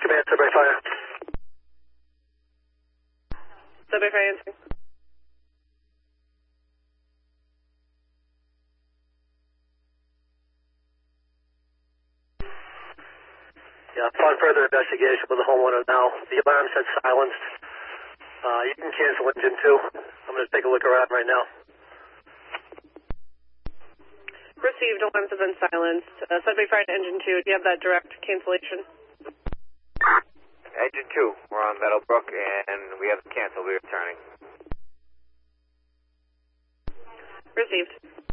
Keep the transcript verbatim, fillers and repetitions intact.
Command, Sudbury Fire. Sudbury Fire answering. Yeah, upon further investigation with the homeowner now, the alarm said silenced. Uh, you can cancel engine two. I'm going to take a look around right now. Received, alarms have been silenced. Uh, Sudbury Fire to engine two, do you have that direct cancellation? Engine two, we're on Meadowbrook and we have to cancel, we're returning. Received.